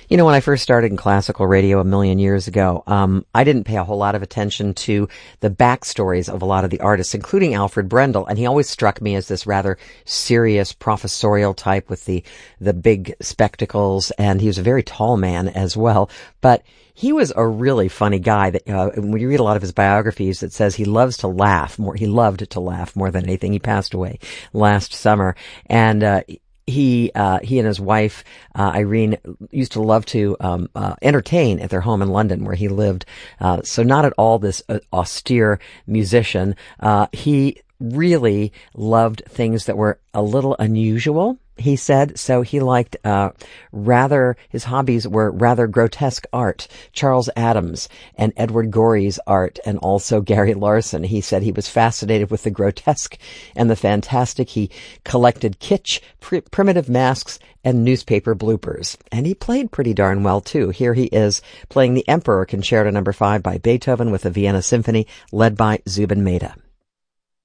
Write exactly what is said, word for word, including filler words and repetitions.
You know, when I first started in classical radio a million years ago, um, I didn't pay a whole lot of attention to the backstories of a lot of the artists, including Alfred Brendel. And he always struck me as this rather serious professorial type with the, the big spectacles. And he was a very tall man as well. But he was a really funny guy that, uh, when you read a lot of his biographies, it says he loves to laugh more. He loved to laugh more than anything. He passed away last summer. And, uh, He, uh, he and his wife, uh, Irene, used to love to, um, uh, entertain at their home in London where he lived. Uh, so not at all this uh, austere musician. Uh, he really loved things that were a little unusual, he said. So he liked, uh, rather, his hobbies were rather grotesque art. Charles Adams and Edward Gorey's art, and also Gary Larson. He said he was fascinated with the grotesque and the fantastic. He collected kitsch, pr- primitive masks, and newspaper bloopers. And he played pretty darn well, too. Here he is playing the Emperor Concerto number five by Beethoven with the Vienna Symphony, led by Zubin Mehta.